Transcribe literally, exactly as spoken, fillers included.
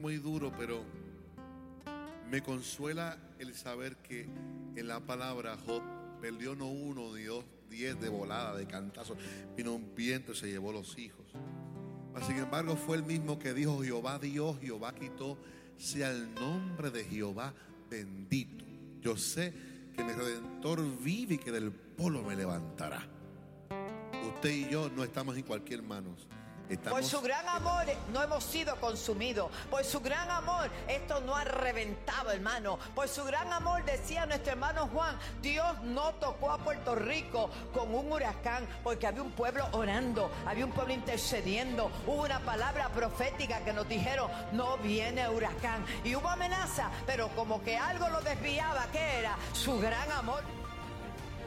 muy duro, pero me consuela el saber que en la palabra Job perdió no uno ni dos, diez de volada, de cantazo. Vino un viento y se llevó los hijos. Mas, sin embargo, fue el mismo que dijo: Jehová dio, Jehová quitó, sea el nombre de Jehová bendito. Yo sé que mi Redentor vive y que del polvo me levantará. Usted y yo no estamos en cualquier manos. Estamos... Por su gran amor no hemos sido consumidos. Por su gran amor esto no ha reventado, hermano. Por su gran amor, decía nuestro hermano Juan, Dios no tocó a Puerto Rico con un huracán, porque había un pueblo orando, había un pueblo intercediendo. Hubo una palabra profética que nos dijeron: no viene huracán. Y hubo amenaza, pero como que algo lo desviaba. ¿Qué era? Su gran amor.